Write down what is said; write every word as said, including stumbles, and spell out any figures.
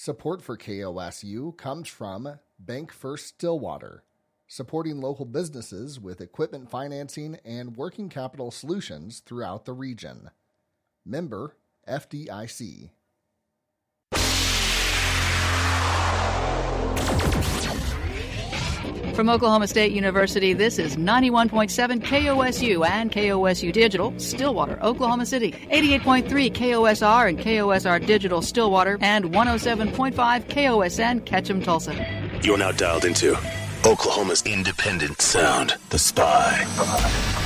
Support for K O S U comes from Bank First Stillwater, supporting local businesses with equipment financing and working capital solutions throughout the region. Member F D I C. From Oklahoma State University, this is ninety-one point seven K O S U and K O S U Digital, Stillwater, Oklahoma City. eighty-eight point three K O S R and K O S R Digital, Stillwater, and one oh seven point five K O S N, Ketchum, Tulsa. You're now dialed into Oklahoma's independent sound, The Spy.